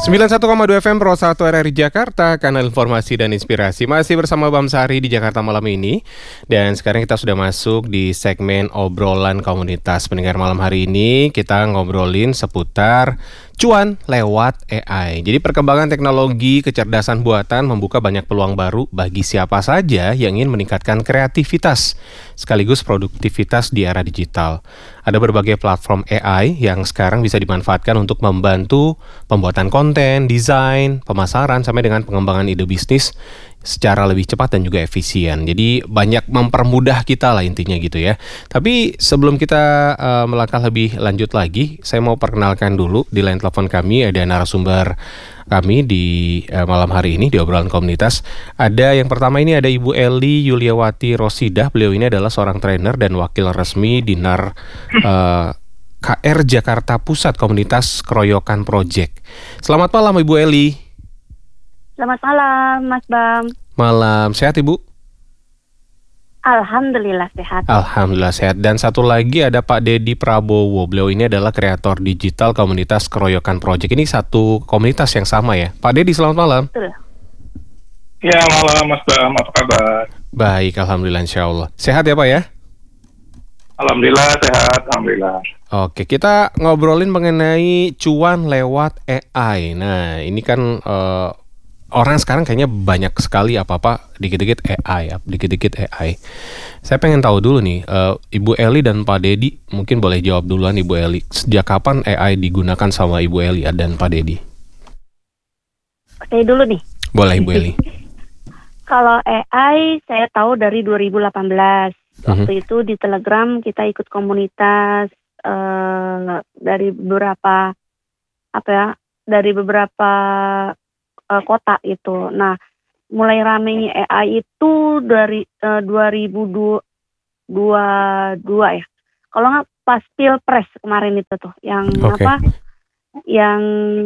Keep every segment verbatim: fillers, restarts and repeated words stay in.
sembilan puluh satu koma dua F M Pro satu R R I Jakarta, kanal informasi dan inspirasi. Masih bersama Bam Sari di Jakarta malam ini. Dan sekarang kita sudah masuk di segmen obrolan komunitas. Pendengar malam hari ini kita ngobrolin seputar cuan lewat A I. Jadi perkembangan teknologi kecerdasan buatan membuka banyak peluang baru bagi siapa saja yang ingin meningkatkan kreativitas sekaligus produktivitas di era digital. Ada berbagai platform A I yang sekarang bisa dimanfaatkan untuk membantu pembuatan konten, desain, pemasaran, sampai dengan pengembangan ide bisnis secara lebih cepat dan juga efisien. Jadi banyak mempermudah kita lah intinya gitu ya. Tapi sebelum kita uh, melangkah lebih lanjut lagi, saya mau perkenalkan dulu di line telepon kami ada narasumber kami di uh, malam hari ini di obrolan komunitas. Ada yang pertama ini ada Ibu Eli Yuliawati Rosidah. Beliau ini adalah seorang trainer dan wakil resmi Dinar uh, K R Jakarta Pusat Komunitas Keroyokan Project. Selamat malam Ibu Eli. Selamat malam, Mas Bam. Malam, sehat Ibu? Alhamdulillah sehat. Alhamdulillah sehat. Dan satu lagi ada Pak Dedi Prabowo. Beliau ini adalah kreator digital komunitas Keroyokan Project. Ini satu komunitas yang sama ya. Pak Dedi, selamat malam. Betul. Ya, malam Mas Bam, apa kabar? Baik, Alhamdulillah, insya Allah. Sehat ya Pak ya? Alhamdulillah sehat, Alhamdulillah. Oke, kita ngobrolin mengenai cuan lewat A I. Nah, ini kan uh, orang sekarang kayaknya banyak sekali apa-apa dikit-dikit A I, dikit-dikit A I. Saya pengen tahu dulu nih, uh, Ibu Eli dan Pak Dedi, mungkin boleh jawab duluan Ibu Eli. Sejak kapan A I digunakan sama Ibu Eli dan Pak Dedi? Saya dulu nih. Boleh Ibu Eli. Kalau A I saya tahu dari dua ribu delapan belas. Waktu uh-huh. itu di Telegram kita ikut komunitas uh, dari beberapa apa ya, dari beberapa uh, kota itu. Nah, mulai ramenya A I itu dari uh, dua ribu dua puluh dua ya. Kalau nggak pas Pilpres kemarin itu tuh, yang okay. apa? Yang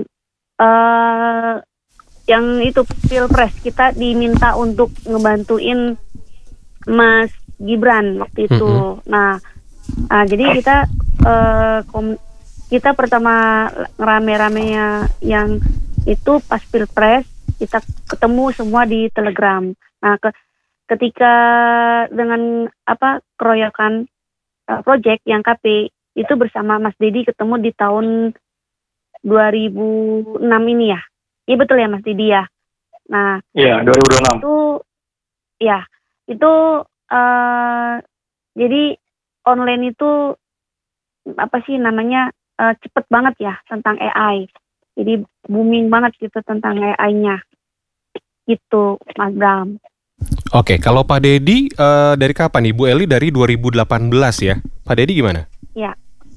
uh, yang itu Pilpres kita diminta untuk ngebantuin Mas Gibran waktu itu. Mm-hmm. Nah, uh, jadi kita uh, kom- kita pertama ngerame-ramenya yang itu pas Pilpres, kita ketemu semua di Telegram. Nah, ke- ketika dengan apa keroyokan uh, project yang K P itu bersama Mas Dedi ketemu di tahun dua ribu enam ini ya. Iya betul ya Mas Dedi ya. Nah, iya dua ribu enam. Itu ya, itu Uh, jadi online itu apa sih namanya uh, cepet banget ya tentang A I. Jadi booming banget gitu tentang A I-nya. Gitu, Mas Bram. Oke, kalau Pak Dedi uh, dari kapan? Ibu Eli dari dua ribu delapan belas ya. Pak Dedi gimana? Ya.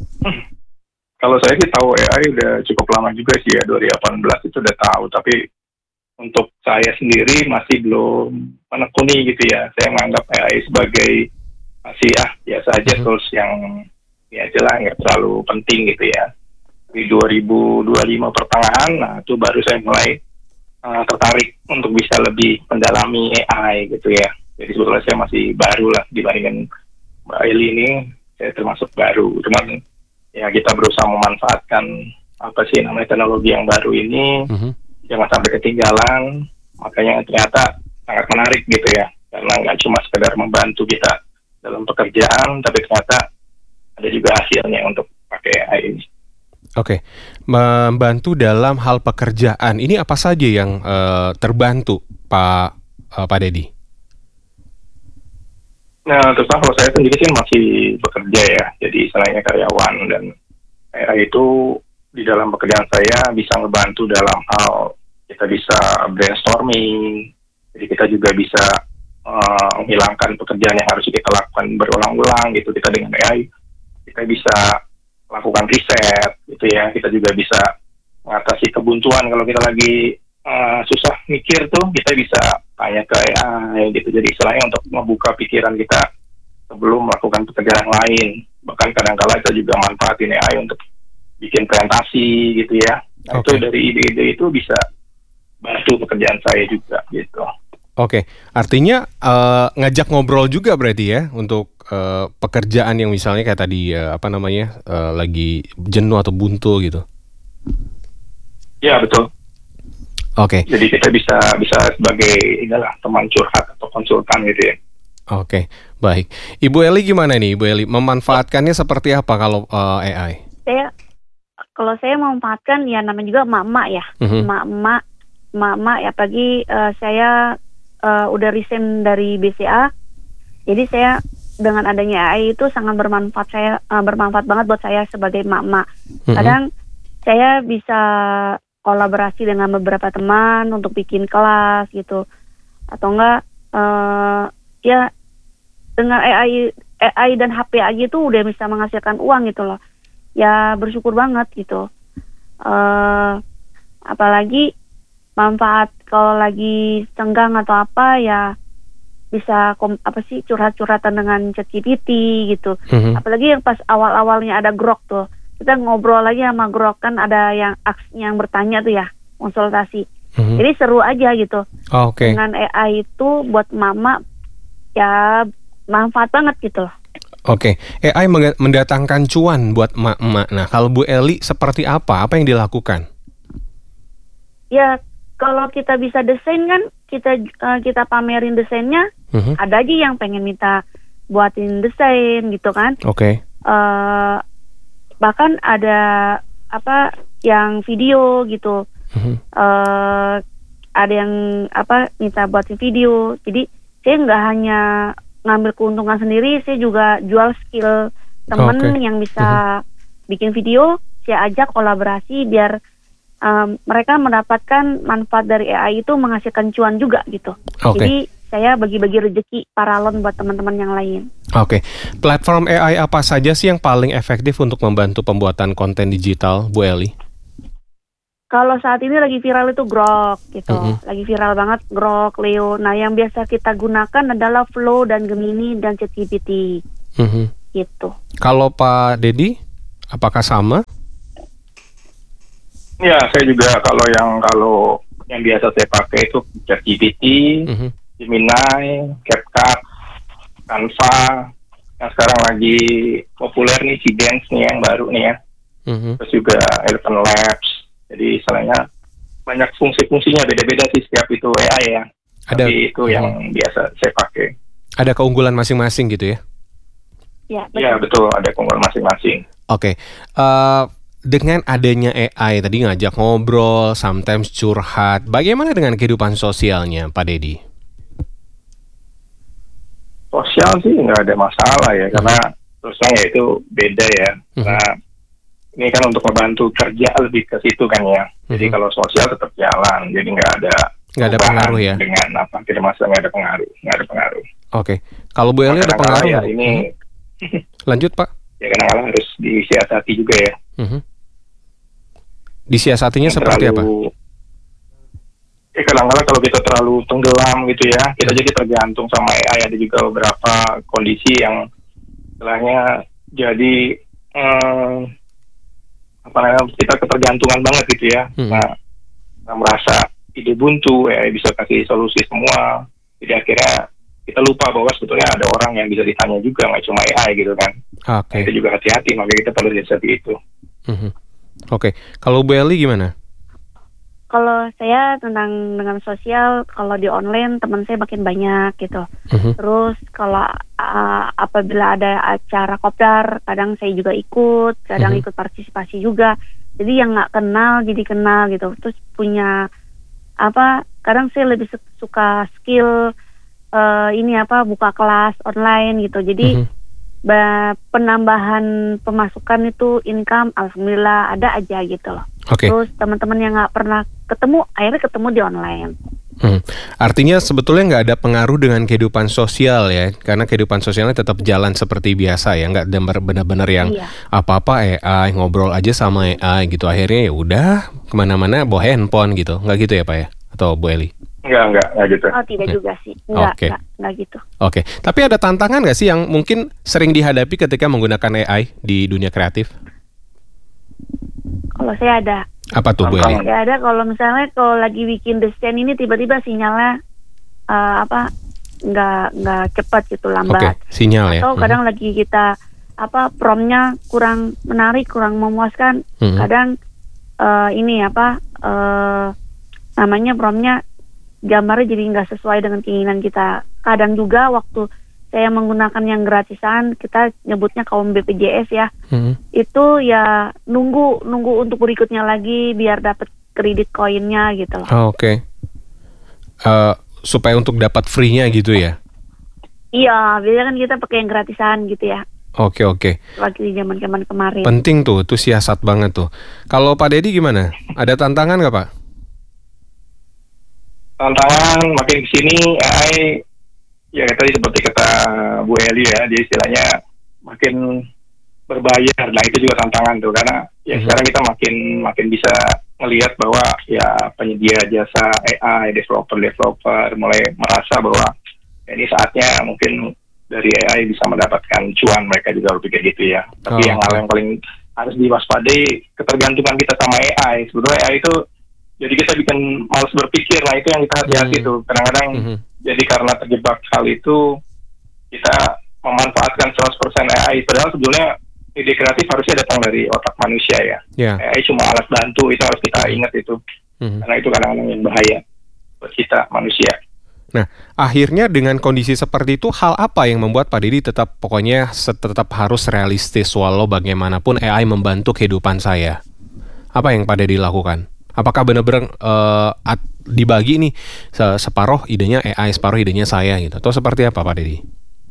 Kalau saya sih tahu A I udah cukup lama juga sih ya, dua ribu delapan belas itu udah tahu, tapi untuk saya sendiri masih belum menekuni gitu ya. Saya menganggap A I sebagai masih ah biasa aja, mm-hmm. tools yang biasa lah, nggak terlalu penting gitu ya. Di dua ribu dua puluh lima pertengahan, nah itu baru saya mulai uh, tertarik untuk bisa lebih mendalami A I gitu ya. Jadi sebetulnya saya masih baru lah dibandingkan Mbak Eli ini, saya termasuk baru. Cuman ya kita berusaha memanfaatkan apa sih namanya teknologi yang baru ini. Mm-hmm. Jangan sampai ketinggalan, makanya ternyata sangat menarik gitu ya, karena nggak cuma sekedar membantu kita dalam pekerjaan, tapi ternyata ada juga hasilnya untuk pakai A I ini. Oke, membantu dalam hal pekerjaan, ini apa saja yang uh, terbantu Pak uh, Pak Dedi? Nah, terus kalau saya sendiri sih masih bekerja ya, jadi selainnya karyawan, dan A I itu di dalam pekerjaan saya bisa ngebantu dalam hal kita bisa brainstorming, jadi kita juga bisa uh, menghilangkan pekerjaan yang harus kita lakukan berulang-ulang gitu. Kita dengan A I kita bisa lakukan riset gitu ya, kita juga bisa mengatasi kebuntuan kalau kita lagi uh, susah mikir tuh, kita bisa tanya ke A I gitu. Jadi istilahnya untuk membuka pikiran kita sebelum melakukan pekerjaan lain. Bahkan kadang-kala kita juga manfaatin A I untuk bikin presentasi gitu ya. Nah, okay. Itu dari ide-ide itu bisa bantu pekerjaan saya juga gitu. Oke, artinya uh, ngajak ngobrol juga berarti ya untuk uh, pekerjaan yang misalnya kayak tadi uh, apa namanya uh, lagi jenuh atau buntu gitu. Ya betul. Oke. Jadi kita bisa bisa sebagai inilah teman curhat atau konsultan gitu ya. Oke, baik. Ibu Eli gimana nih, Ibu Eli? Memanfaatkannya seperti apa kalau uh, A I? Saya kalau saya memanfaatkan ya namanya juga emak-emak ya, Mhm. emak-emak, emak-emak ya pagi uh, saya uh, udah resign dari B C A, jadi saya dengan adanya A I itu sangat bermanfaat saya uh, bermanfaat banget buat saya sebagai emak-emak. Mhm. Kadang saya bisa kolaborasi dengan beberapa teman untuk bikin kelas gitu, atau enggak uh, ya dengan A I A I dan H P aja itu udah bisa menghasilkan uang gitu loh. Ya bersyukur banget gitu. Uh, apalagi manfaat kalau lagi senggang atau apa ya bisa kom, apa sih curhat-curhatan dengan ChatGPT gitu. Mhm. Apalagi yang pas awal-awalnya ada Grok tuh. Kita ngobrol aja sama Grok, kan ada yang aks yang bertanya tuh ya, konsultasi. Mhm. Jadi seru aja gitu. Oh, Oke. Dengan A I itu buat mama ya manfaat banget gitu loh. Oke, A I meng- mendatangkan cuan buat emak-emak. Nah, kalau Bu Eli seperti apa? Apa yang dilakukan? Ya kalau kita bisa desain kan kita uh, kita pamerin desainnya, Mhm. ada aja yang pengen minta buatin desain gitu kan. Oke. Uh, bahkan ada apa yang video gitu. Mhm. Uh, ada yang apa minta buatin video. Jadi saya nggak hanya ngambil keuntungan sendiri, saya juga jual skill temen Oke. yang bisa bikin video, saya ajak kolaborasi biar um, mereka mendapatkan manfaat dari A I itu menghasilkan cuan juga gitu. Oke. Jadi saya bagi-bagi rezeki paralon buat teman-teman yang lain. Oke. Platform A I apa saja sih yang paling efektif untuk membantu pembuatan konten digital, Bu Eli? Kalau saat ini lagi viral itu Grok gitu, Mhm. lagi viral banget Grok, Leo. Nah yang biasa kita gunakan adalah Flow dan Gemini dan ChatGPT Mhm. gitu. Kalau Pak Dedi, apakah sama? Ya, saya juga kalau yang kalau yang biasa saya pakai itu ChatGPT, Mhm. Gemini, CapCut, Canva. Yang sekarang lagi populer nih si Dance nih yang baru nih ya. Mhm. Terus juga Elephant Labs. Jadi istilahnya banyak fungsi-fungsinya, beda-beda sih setiap itu A I ya. Ada- Tapi itu yang biasa saya pakai. Ada keunggulan masing-masing gitu ya? Ya betul. Ya betul, ada keunggulan masing-masing. Oke, eh, dengan adanya A I tadi ngajak ngobrol, sometimes curhat, bagaimana dengan kehidupan sosialnya, Pak Dedi? Sosial sih nggak ada masalah ya, karena terus terang ya itu beda ya. Mhm. Nah, ini kan untuk membantu kerja lebih ke situ kan ya. Jadi Mhm. kalau sosial tetap jalan, jadi nggak ada Nggak ada perubahan pengaruh ya? dengan apa tidak masalah, nggak ada pengaruh, nggak ada pengaruh. Oke, kalau Bu Eli ada Kadang-kadang pengaruh ya nggak? ini Mhm. Lanjut Pak. ya kadang-kadang harus disiasati juga ya. Mhm. Disiasatinya Yang seperti apa? terlalu- Eh kadang-kadang kalau kita terlalu tenggelam gitu ya, kita jadi tergantung sama A I. Ada juga beberapa kondisi yang istilahnya jadi eh, apa namanya, kita ketergantungan banget gitu ya. Hmm. Nah, kita merasa ide buntu, A I bisa kasih solusi semua. Jadi akhirnya kita lupa bahwa sebetulnya ada orang yang bisa ditanya juga, nggak cuma A I gitu kan. Oke. Kita juga hati-hati, makanya kita perlu jadi seperti itu. Mhm. Oke, kalau Bu Eli gimana? Kalau saya tentang dengan sosial, kalau di online teman saya makin banyak gitu. Mhm. Terus kalau uh, apabila ada acara kopdar, kadang saya juga ikut, kadang Mhm. ikut partisipasi juga. Jadi yang nggak kenal jadi kenal gitu. Terus punya apa? Kadang saya lebih su- suka skill uh, ini apa? Buka kelas online gitu. Jadi Mhm. ba- penambahan pemasukan itu income, alhamdulillah ada aja gitu loh. Oke. Terus teman-teman yang nggak pernah ketemu, akhirnya ketemu di online. Hmm. Artinya sebetulnya nggak ada pengaruh dengan kehidupan sosial ya, karena kehidupan sosialnya tetap jalan seperti biasa ya, nggak demar- benar-benar yang Iya. apa-apa A I, ngobrol aja sama A I gitu, akhirnya ya udah kemana-mana bawa handphone gitu, nggak gitu ya Pak ya? Atau Bu Eli? Enggak, enggak, enggak gitu. Oh tidak Oke. juga sih, nggak, Oke. nggak, nggak gitu. Oke, tapi ada tantangan nggak sih yang mungkin sering dihadapi ketika menggunakan A I di dunia kreatif? Kalau saya ada, Apa tuh Bu Eli? Tantangan. saya ada kalau misalnya kalau lagi bikin desain ini tiba-tiba sinyalnya eh, apa nggak nggak cepat gitu, Oke, lambat. sinyal ya. Atau kadang lagi kita apa promptnya kurang menarik, kurang memuaskan. Mhm. Kadang eh, ini apa eh, namanya promptnya gambarnya jadi nggak sesuai dengan keinginan kita. Kadang juga waktu saya menggunakan yang gratisan, kita nyebutnya kaum B P J S ya, hmm. itu ya nunggu nunggu untuk berikutnya lagi biar dapat kredit koinnya gitu loh. Oh, Oke, okay. uh, supaya untuk dapat free-nya gitu ya? Iya, biasanya kan kita pakai yang gratisan gitu ya. Oke okay, oke. Okay. Lagi di zaman-zaman kemarin. Penting tuh, itu siasat banget tuh. Kalau Pak Dedi gimana? Ada tantangan nggak Pak? Tantangan makin kesini A I. Ya tadi seperti kata Bu Eli ya, dia istilahnya makin berbayar. Nah itu juga tantangan tuh, karena ya hmm. sekarang kita makin makin bisa melihat bahwa ya penyedia jasa A I, developer-developer mulai merasa bahwa ya, ini saatnya mungkin dari A I bisa mendapatkan cuan, mereka juga berpikir gitu ya. Tapi oh, yang hal yang paling harus diwaspadai ketergantungan kita sama A I. Sebetulnya A I itu jadi kita bikin malas berpikir, nah itu yang kita hati-hati hmm. tuh. Kadang-kadang hmm. jadi karena terjebak hal itu, kita memanfaatkan seratus persen A I. Padahal sebetulnya ide kreatif harusnya datang dari otak manusia ya. Yeah. A I cuma alat bantu, itu harus kita ingat itu. Hmm. Karena itu kadang-kadang yang bahaya buat kita manusia. Nah, akhirnya dengan kondisi seperti itu, hal apa yang membuat Pak Dedi tetap pokoknya tetap harus realistis walau bagaimanapun A I membantu kehidupan saya? Apa yang Pak Dedi lakukan? Apakah benar-benar uh, at, dibagi nih separuh idenya A I, separuh idenya saya gitu? Atau seperti apa Pak Dedi?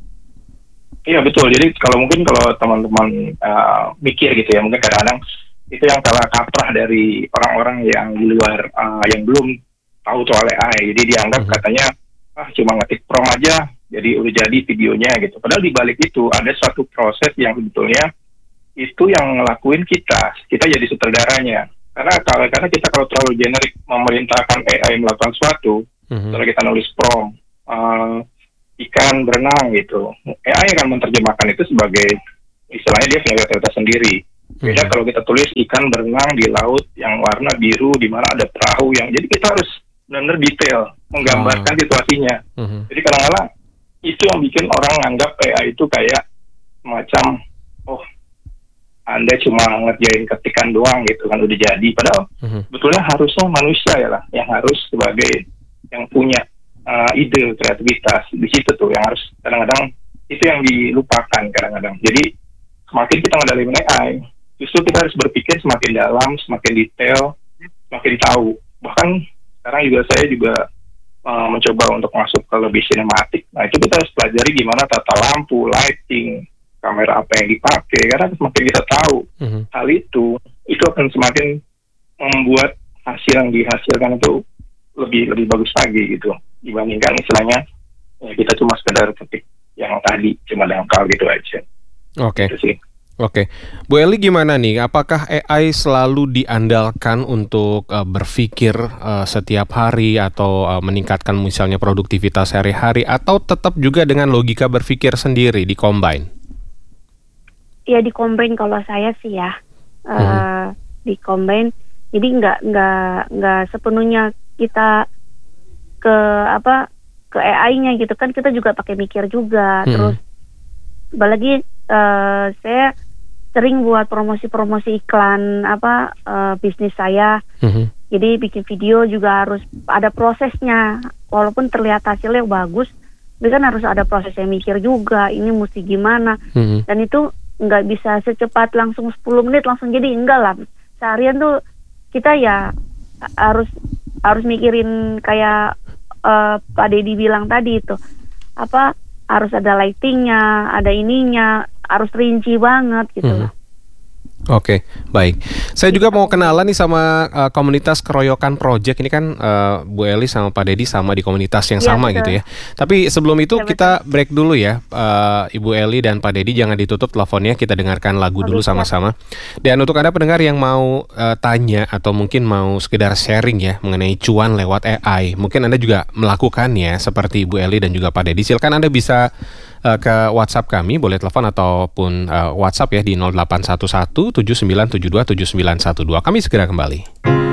Iya betul. Jadi kalau mungkin kalau teman-teman uh, mikir gitu ya, mungkin kadang-kadang itu yang salah kaprah dari orang-orang yang di luar uh, yang belum tahu soal A I. Jadi dianggap uh-huh. katanya ah cuma ngetik prompt aja, jadi udah jadi videonya gitu. Padahal di balik itu ada suatu proses yang sebetulnya itu yang ngelakuin kita. Kita jadi sutradaranya. Karena kalau karena kita kalau terlalu generik memerintahkan A I melakukan sesuatu, uh-huh. kalau kita nulis prompt uh, ikan berenang gitu, A I akan menerjemahkan itu sebagai istilahnya dia punya kreativitas sendiri. Beda uh-huh. kalau kita tulis ikan berenang di laut yang warna biru di mana ada perahu yang, jadi kita harus benar-benar detail menggambarkan uh-huh. situasinya. Uh-huh. Jadi kadang-kadang itu yang bikin orang anggap A I itu kayak semacam oh Anda cuma ngerjain ketikan doang gitu kan udah jadi. Padahal uh-huh. sebetulnya harusnya manusia ya lah yang harus sebagai yang punya uh, ide kreativitas di situ tuh yang harus kadang-kadang itu yang dilupakan kadang-kadang. Jadi semakin kita ngendaliin A I, justru kita harus berpikir semakin dalam, semakin detail, semakin tahu. Bahkan sekarang juga saya juga uh, mencoba untuk masuk ke lebih sinematik. Nah itu kita harus pelajari gimana tata lampu, lighting, kamera apa yang dipakai, karena semakin kita tahu uh-huh. hal itu, itu akan semakin membuat hasil yang dihasilkan itu lebih lebih bagus lagi gitu dibandingkan istilahnya ya kita cuma sekedar ketik yang tadi cuma dangkal gitu aja. Oke. Okay. Gitu sih. Oke, Bu Eli gimana nih? Apakah A I selalu diandalkan untuk uh, berpikir uh, setiap hari atau uh, meningkatkan misalnya produktivitas sehari-hari, atau tetap juga dengan logika berpikir sendiri di combine? Ya di combine kalau saya sih ya, uh, hmm. di combine. Jadi nggak nggak nggak sepenuhnya kita ke apa ke A I-nya gitu kan, kita juga pakai mikir juga. Hmm. Terus apalagi uh, saya sering buat promosi-promosi iklan apa uh, bisnis saya. Hmm. Jadi bikin video juga harus ada prosesnya. Walaupun terlihat hasilnya bagus, tapi kan harus ada prosesnya mikir juga. Ini mesti gimana? Hmm. Dan itu nggak bisa secepat langsung sepuluh menit langsung jadi, enggak lah. Seharian tuh kita ya harus harus mikirin kayak uh, Pak Dedi bilang tadi itu apa harus ada lightingnya, ada ininya, harus rinci banget gitu hmm. lah. Oke, baik. Saya juga mau kenalan nih sama uh, komunitas Keroyokan Project. Ini kan uh, Bu Eli sama Pak Dedi sama di komunitas yang ya, sama betul. Gitu ya. Tapi sebelum itu ya, kita betul. break dulu ya, uh, Ibu Eli dan Pak Dedi. Jangan ditutup teleponnya, kita dengarkan lagu dulu sama-sama. Dan untuk Anda pendengar yang mau uh, tanya atau mungkin mau sekedar sharing ya mengenai cuan lewat A I, mungkin Anda juga melakukannya seperti Ibu Eli dan juga Pak Dedi. Silakan Anda bisa Uh, ke WhatsApp kami, boleh telepon ataupun uh, WhatsApp ya di nol delapan satu satu tujuh sembilan tujuh dua tujuh sembilan satu dua. Kami segera kembali.